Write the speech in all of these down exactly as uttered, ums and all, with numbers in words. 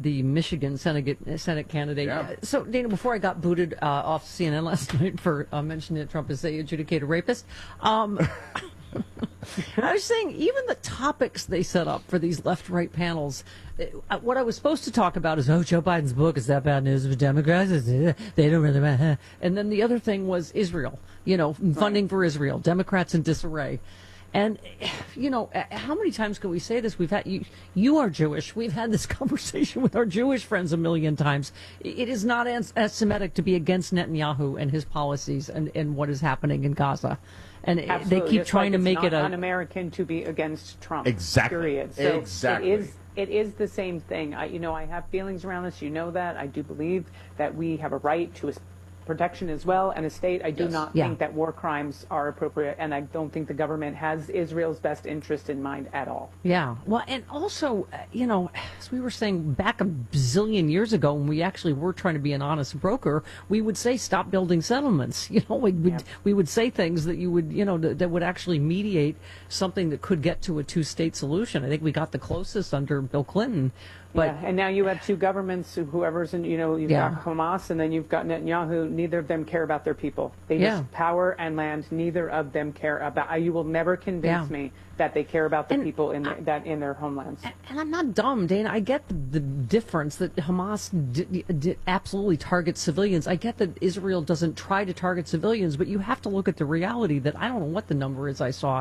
the Michigan Senate Senate candidate. Yeah. Uh, So, Dana, before I got booted uh, off C N N last night for uh, mentioning that Trump is a adjudicated rapist, um, I was saying even the topics they set up for these left-right panels, uh, what I was supposed to talk about is, oh, Joe Biden's book is that bad news for Democrats. They don't really matter. And then the other thing was Israel, you know, funding Right. for Israel, Democrats in disarray. And, you know, how many times can we say this? We've had, you, you are Jewish. We've had this conversation with our Jewish friends a million times. It is not anti-Semitic to be against Netanyahu and his policies and, and what is happening in Gaza. And Absolutely. they keep Just trying like to make it's it not a un-American to be against Trump. Exactly. Period. So Exactly. It is. It is the same thing. I, you know, I have feelings around this. You know that. I do believe that we have a right to a protection as well, and a state. I do Yes. not Yeah. think that war crimes are appropriate, and I don't think the government has Israel's best interest in mind at all. Yeah. Well, and also, uh, you know, as we were saying back a bazillion years ago when we actually were trying to be an honest broker, we would say stop building settlements. You know, we would, Yeah. we would say things that you would, you know, that, that would actually mediate something that could get to a two-state solution. I think we got the closest under Bill Clinton. But yeah, and now you have two governments, whoever's in, you know, you've Yeah. got Hamas and then you've got Netanyahu. Neither of them care about their people. They Yeah. just power and land. Neither of them care about. You will never convince Yeah. me that they care about the And people in their, that in their homelands. And I'm not dumb, Dana. I get the, the difference that Hamas di- di- absolutely targets civilians. I get that Israel doesn't try to target civilians, but you have to look at the reality that I don't know what the number is I saw.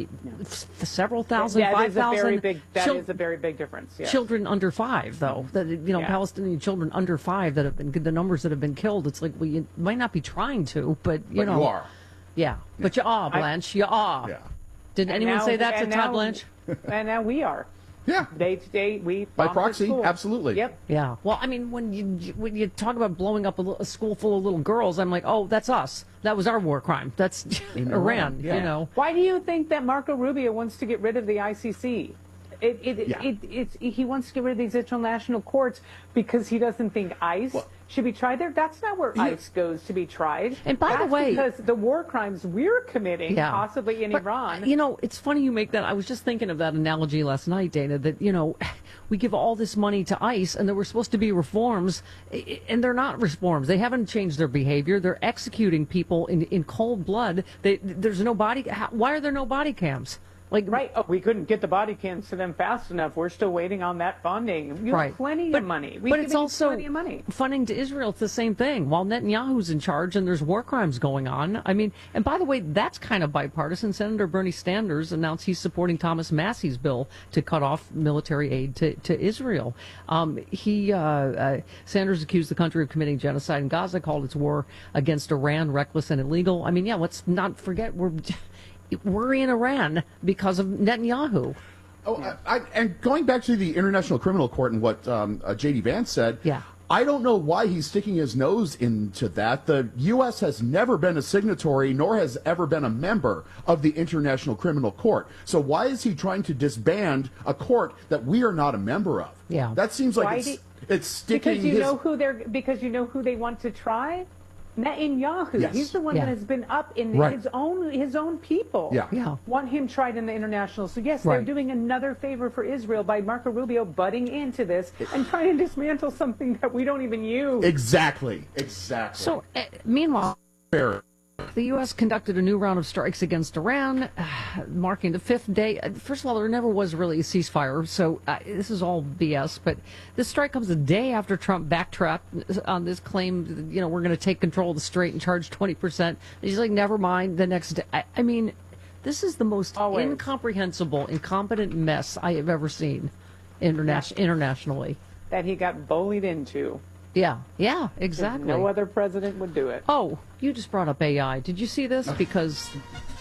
F- Several thousand, That five is a very thousand. big. That chil- is a very big difference. Yes. Children under five, though, that you know, Yeah. Palestinian children under five that have been the numbers that have been killed. It's like, well, you might not be trying to, but you But know, you are. yeah, but you are, Blanche, you are. Yeah. Did And anyone now- say that to and Todd now- Blanche? And now we are. Yeah. Day to day, we By bombed the proxy, school. absolutely. Yep. Yeah. Well, I mean, when you when you talk about blowing up a, li- a school full of little girls, I'm like, oh, that's us. That was our war crime. That's In Iran. Iran, yeah. You know. Why do you think that Marco Rubio wants to get rid of the I C C? It, it, Yeah. it, it's, he wants to get rid of these international courts because he doesn't think ICE Well- should be tried there. That's not where ICE goes to be tried. And by the That's way- because the war crimes we're committing, Yeah. possibly in But, Iran. You know, it's funny you make that. I was just thinking of that analogy last night, Dana, that, you know, we give all this money to ICE and there were supposed to be reforms, i- and they're not reforms. They haven't changed their behavior. They're executing people in, in cold blood. They, there's no body. How, why are there no body cams? Like, Right. Oh, we couldn't get the body cams to them fast enough. We're still waiting on that funding. You Right. have plenty But- of money. We but give it's you also plenty of money. funding to Israel. It's the same thing. While Netanyahu's in charge and there's war crimes going on. I mean, and by the way, that's kind of bipartisan. Senator Bernie Sanders announced he's supporting Thomas Massey's bill to cut off military aid to, to Israel. Um, he uh, uh, Sanders accused the country of committing genocide in Gaza, called its war against Iran reckless and illegal. I mean, yeah, let's not forget we're we're in Iran because of Netanyahu. Oh, I, I, and going back to the International Criminal Court and what um, uh, J D Vance said, Yeah. I don't know why he's sticking his nose into that. The U S has never been a signatory, nor has ever been a member of the International Criminal Court. So why is he trying to disband a court that we are not a member of? Yeah. That seems like Why it's, do- it's sticking Because you his... know who they're because you know who they want to try? Netanyahu. Yes. He's the one Yeah. that has been up in Right. his own his own people. Yeah. Yeah. Want him tried in the international. So yes, Right. they're doing another favor for Israel by Marco Rubio butting into this and trying to dismantle something that we don't even use. Exactly. Exactly. So, uh, meanwhile, Fair. the U S conducted a new round of strikes against Iran, uh, marking the fifth day. Uh, First of all, there never was really a ceasefire, so uh, this is all B S. But this strike comes a day after Trump backtracked on this claim, that, you know, we're going to take control of the strait and charge twenty percent. He's like, never mind, the next day. I, I mean, this is the most Always. incomprehensible, incompetent mess I have ever seen interna- internationally. That he got bullied into. Yeah, yeah, exactly. No other president would do it. Oh, you just brought up A I. Did you see this? Because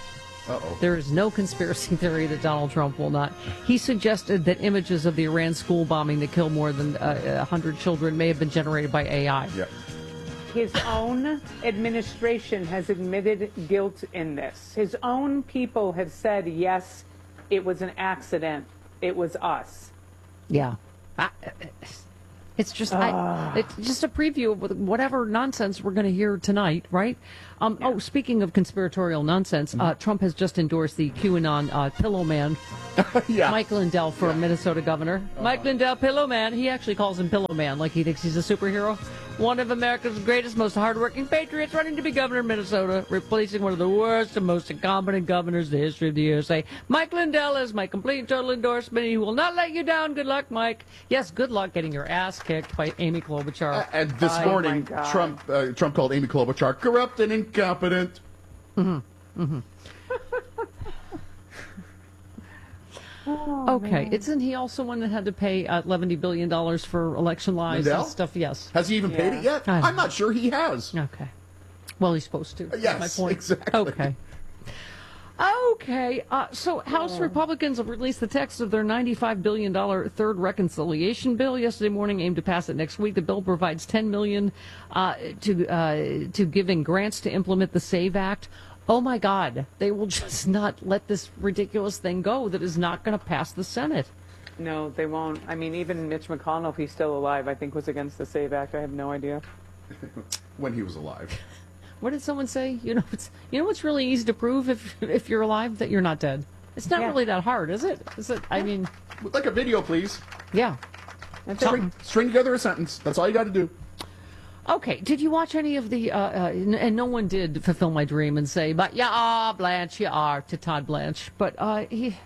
Uh-oh. there is no conspiracy theory that Donald Trump will not. He suggested that images of the Iran school bombing that killed more than uh, one hundred children may have been generated by A I. Yeah. His own administration has admitted guilt in this. His own people have said, yes, it was an accident. It was us. Yeah. I, it's just I, it's just a preview of whatever nonsense we're going to hear tonight, right? Um, Oh, speaking of conspiratorial nonsense, uh, Trump has just endorsed the QAnon uh, Pillow Man Yeah. Mike Lindell for Minnesota governor. Uh-huh. Mike Lindell, Pillow Man. He actually calls him Pillow Man, like he thinks he's a superhero. One of America's greatest, most hardworking patriots running to be governor of Minnesota, replacing one of the worst and most incompetent governors in the history of the U S A. Mike Lindell is my complete and total endorsement. He will not let you down. Good luck, Mike. Yes, good luck getting your ass kicked by Amy Klobuchar. Uh, and this I- morning, God. Trump uh, Trump called Amy Klobuchar corrupt and incompetent. Oh, Okay, man. isn't he also one that had to pay uh, eleven billion dollars for election lies Lindell? and stuff? Yes. Has he even paid Yeah. it yet? I don't I'm not sure he has. Okay. Well, he's supposed to. That's Yes, my point. exactly. Okay. Okay. Uh, so House Republicans have released the text of their ninety-five billion dollars third reconciliation bill yesterday morning, aimed to pass it next week. The bill provides ten million dollars uh, to uh, to giving grants to implement the SAVE Act. Oh my God! They will just not let this ridiculous thing go. That is not going to pass the Senate. No, they won't. I mean, even Mitch McConnell, if he's still alive, I think was against the SAVE Act. I have no idea. When he was alive. What did someone say? You know, it's you know what's really easy to prove if if you're alive that you're not dead. It's not Yeah. really that hard, is it? Is it? I mean, Like a video, please. yeah. That's it. String, string together a sentence. That's all you got to do. Okay, did you watch any of the, uh, uh, n- and no one did fulfill my dream and say, but yeah, ah, Blanche, you are, to Todd Blanche. But uh, he,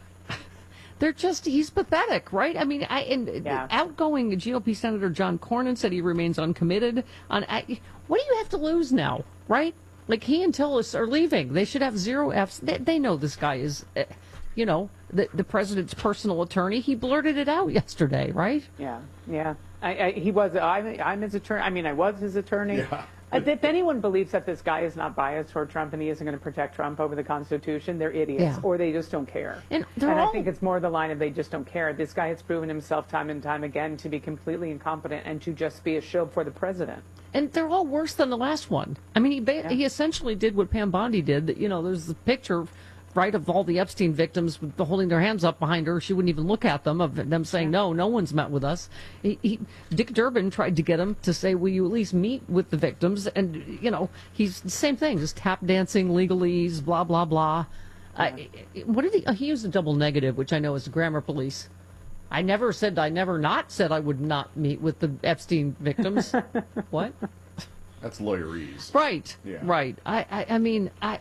they're just, he's pathetic, right? I mean, I, and Yeah. outgoing G O P Senator John Cornyn said he remains uncommitted. On I, What do you have to lose now, right? Like, he and Tillis are leaving. They should have zero Fs. They, they know this guy is, uh, you know, the, the president's personal attorney. He blurted it out yesterday, right? Yeah, yeah. I, I, he was. I'm, I'm his attorney. I mean, I was his attorney. Yeah. Uh, If anyone believes that this guy is not biased toward Trump and he isn't going to protect Trump over the Constitution, they're idiots, Yeah. or they just don't care. And they're and all- I think it's more the line of they just don't care. This guy has proven himself time and time again to be completely incompetent and to just be a show for the president. And they're all worse than the last one. I mean, he ba- Yeah. he essentially did what Pam Bondi did. That, you know, there's the picture, right, of all the Epstein victims with the holding their hands up behind her. She wouldn't even look at them, of them saying, no, no one's met with us. He, he, Dick Durbin tried to get him to say, will you at least meet with the victims? And, you know, he's the same thing, just tap dancing, legalese, blah, blah, blah. Uh, what did he, uh, he used a double negative, which I know is grammar police. I never said, I never not said I would not meet with the Epstein victims. What? That's lawyerese. Right. Yeah. Right. I, I, I mean, I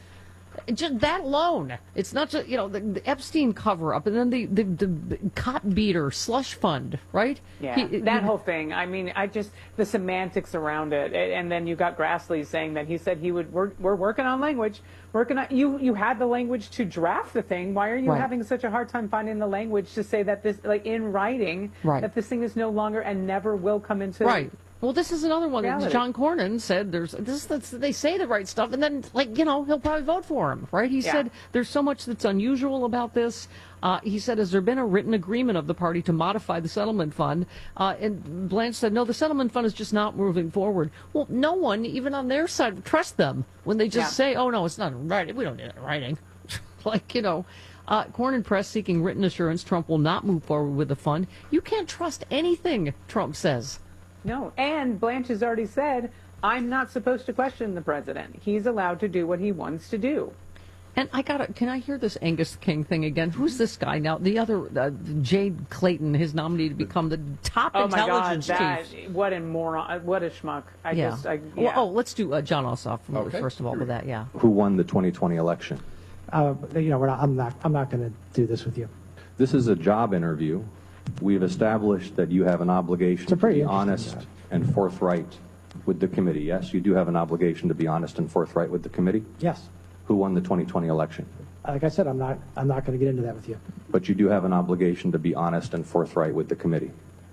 just that alone. It's not just, you know, the, the Epstein cover up and then the, the, the cop beater slush fund, right? Yeah, He- that he- whole thing. I mean, I just the semantics around it, A- and then you got Grassley saying that he said he would. We're, we're working on language. Working on you. You had the language to draft the thing. Why are you Right. having such a hard time finding the language to say that this, like in writing, Right. that this thing is no longer and never will come into Right. Well, this is another one that Reality. John Cornyn said. There's this. That's, they say the right stuff, and then, like, you know, he'll probably vote for him, right? He Yeah. said there's so much that's unusual about this. Uh, he said, has there been a written agreement of the party to modify the settlement fund? Uh, and Blanche said, no, the settlement fund is just not moving forward. Well, no one, even on their side, would trust them when they just Yeah. say, oh no, it's not in writing. We don't need it in writing. Like, you know. Uh, Cornyn Press seeking written assurance Trump will not move forward with the fund. You can't trust anything Trump says. No, and Blanche has already said, I'm not supposed to question the president. He's allowed to do what he wants to do. And I got to can I hear this Angus King thing again? Who's this guy now? The other, uh, Jade Clayton, his nominee to become the top Oh my God, intelligence that, chief. what a moron, what a schmuck. I Yeah. just, I, Well, yeah. oh, let's do uh, John Ossoff Okay. first of all with that, yeah. Who won the twenty twenty election? Uh, you know, we're not, I'm not. I'm not going to do this with you. This is a job interview. We've established that you have an obligation a to pretty be interesting honest job. and forthright with the committee. Yes, you do have an obligation to be honest and forthright with the committee. Yes. Who won the twenty twenty election? Like I said, I'm not. I'm not going to get into that with you. But you do have an obligation to be honest and forthright with the committee.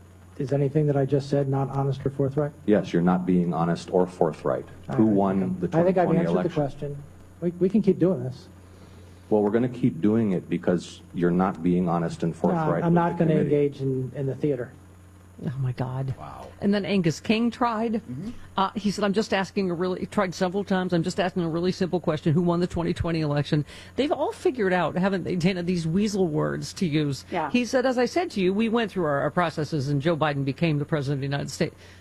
Is anything that I just said not honest or forthright? Yes, you're not being honest or forthright. Who I- won the I think twenty I've twenty answered election? the question. We, we can keep doing this. Well, we're going to keep doing it because you're not being honest and No, forthright. I'm with not the going to committee. engage in, in the theater. Oh my God! Wow. And then Angus King tried. Uh, he said, "I'm just asking a really." He tried several times. I'm just asking a really simple question: Who won the twenty twenty election? They've all figured out, haven't they, Dana? These weasel words to use. Yeah. He said, "As I said to you, we went through our, our processes, and Joe Biden became the president of the United States."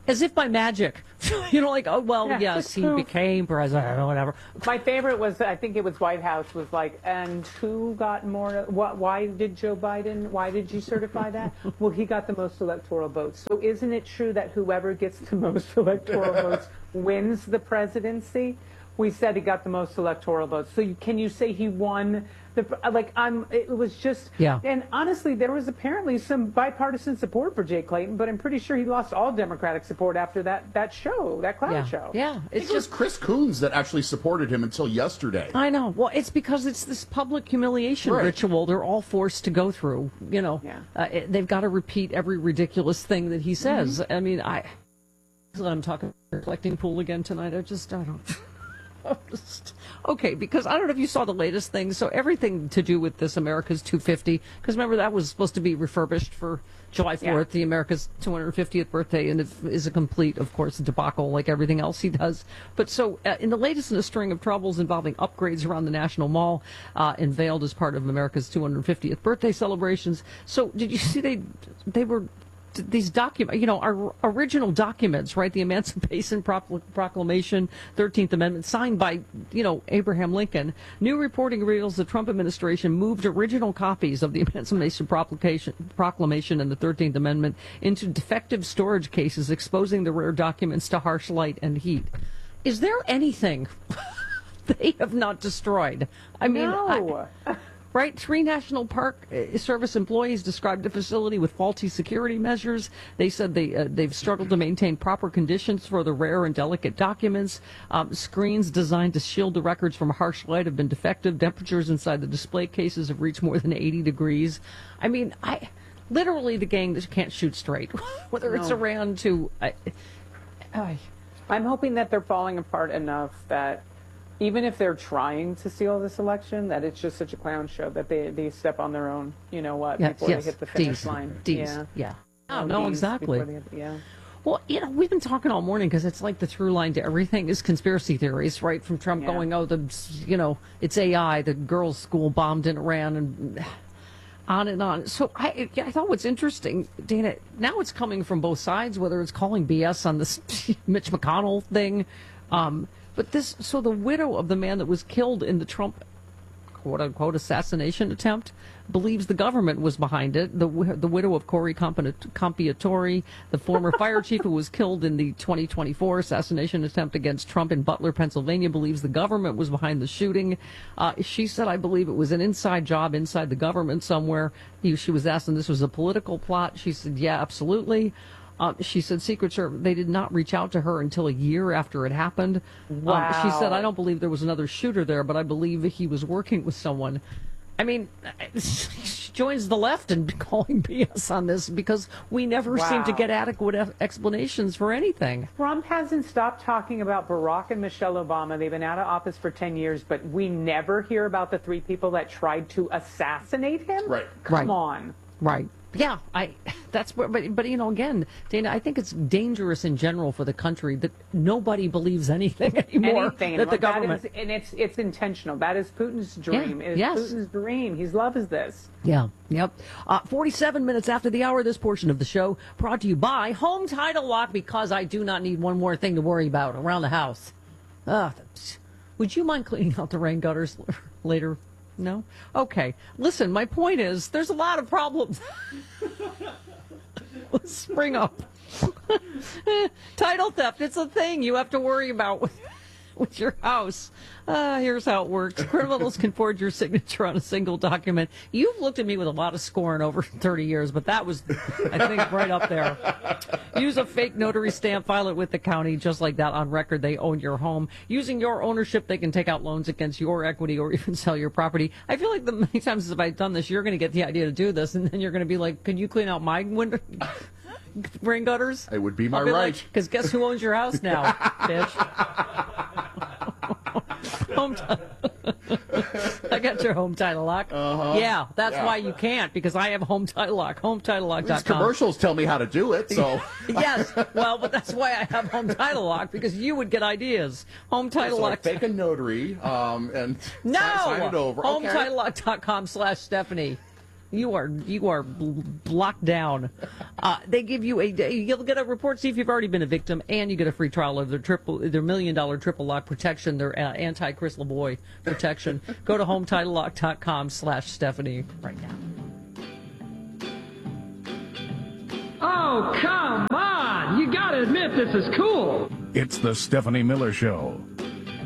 as if by magic. You know, like, oh, well, Yeah, yes, he who- became president or whatever. My favorite was, I think it was White House, was like, and who got more, what, why did Joe Biden, why did you certify that? Well, he got the most electoral votes. So isn't it true that whoever gets the most electoral votes wins the presidency? We said he got the most electoral votes. So you, can you say he won? The, like, I'm, it was just, Yeah. and honestly, there was apparently some bipartisan support for Jay Clayton, but I'm pretty sure he lost all Democratic support after that, that show, that clown Yeah, show. yeah. I think It's it was just, Chris Coons that actually supported him until yesterday. I know. Well, it's because it's this public humiliation Right. ritual they're all forced to go through. You know, Yeah. uh, it, they've got to repeat every ridiculous thing that he says. I mean, I. I'm talking collecting pool again tonight. I just, I don't. Just, okay, because I don't know if you saw the latest thing. So everything to do with this America's two fifty, because remember that was supposed to be refurbished for July fourth, Yeah. the America's two hundred fiftieth birthday, and it is a complete, of course, debacle like everything else he does. But so uh, in the latest in a string of troubles involving upgrades around the National Mall, uh, unveiled as part of America's two hundred fiftieth birthday celebrations. So did you see they they were these document, you know, our original documents, right? The Emancipation Procl- Proclamation, thirteenth Amendment, signed by, you know, Abraham Lincoln. New reporting reveals the Trump administration moved original copies of the Emancipation Proclamation, Proclamation and the thirteenth Amendment into defective storage cases, exposing the rare documents to harsh light and heat. Is there anything they have not destroyed? I mean, No. I, right? Three National Park uh, Service employees described the facility with faulty security measures. They said they, uh, they've struggled to maintain proper conditions for the rare and delicate documents. Um, screens designed to shield the records from harsh light have been defective. Temperatures inside the display cases have reached more than eighty degrees. I mean, I literally the gang that can't shoot straight, whether it's No. around to... I, I, I'm hoping that they're falling apart enough that even if they're trying to steal this election, that it's just such a clown show that they, they step on their own, you know what, yes, before yes, they hit the finish D's, line. D's, yeah. yeah. Oh, Oh, no, D's exactly. before they hit- yeah. Well, you know, we've been talking all morning because it's like the through line to everything is conspiracy theories, right? From Trump Yeah. going, oh, the, you know, it's A I, the girls' school bombed in Iran, and on and on. So I, I thought what's interesting, Dana, now it's coming from both sides, whether it's calling B S on this Mitch McConnell thing. Um, but this, so the widow of the man that was killed in the Trump quote unquote assassination attempt believes the government was behind it. The the widow of Corey Compiatori, the former fire chief who was killed in the twenty twenty-four assassination attempt against Trump in Butler, Pennsylvania, believes the government was behind the shooting. Uh, she said, I believe it was an inside job inside the government somewhere. He, she was asked, and this was a political plot. She said, yeah, absolutely. Uh, she said Secret Service, they did not reach out to her until a year after it happened. Um, she said, I don't believe there was another shooter there, but I believe he was working with someone. I mean, she joins the left in calling B S on this because we never seem to Wow. get adequate e- explanations for anything. Trump hasn't stopped talking about Barack and Michelle Obama. They've been out of office for ten years, but we never hear about the three people that tried to assassinate him? Right. Come Right. on. Right. Yeah, I. That's where, but but you know, again, Dana, I think it's dangerous in general for the country that nobody believes anything anymore. Anything. That the That government. is- and it's it's intentional. That is Putin's dream. It is yes. Putin's dream. He loves this. Yeah, yep. Uh, forty-seven minutes after the hour, this portion of the show brought to you by Home Title Lock, because I do not need one more thing to worry about around the house. Uh, would you mind cleaning out the rain gutters later? No? Okay. Listen, my point is there's a lot of problems. Let's spring up. Title theft, it's a thing you have to worry about with, with your house. Uh, here's how it works. Criminals can forge your signature on a single document. You've looked at me with a lot of scorn over thirty years, but that was, I think, right up there. Use a fake notary stamp, file it with the county, just like that. On record, they own your home. Using your ownership, they can take out loans against your equity or even sell your property. I feel like the many times as I've done this, you're going to get the idea to do this, and then you're going to be like, can you clean out my window? Rain gutters? It would be my I'll be right. Because guess who owns your house now, bitch? Home ti- I got your home title lock. Uh-huh. Yeah, that's Yeah. why you can't, because I have home title lock. home title lock dot These com. commercials tell me how to do it, so Yes, well, but that's why I have home title lock, because you would get ideas. Home title so I lock. fake a notary um, and No! sign, sign it over. home Okay. title lock dot com slash Stephanie. You are you are bl- blocked down. Uh, they give you a you'll get a report, see if you've already been a victim, and you get a free trial of their triple their million dollar triple lock protection, their uh, anti Chris LeBoy protection. Go to home title lock dot com slash Stephanie right now. Oh, come on! You gotta admit this is cool. It's the Stephanie Miller Show.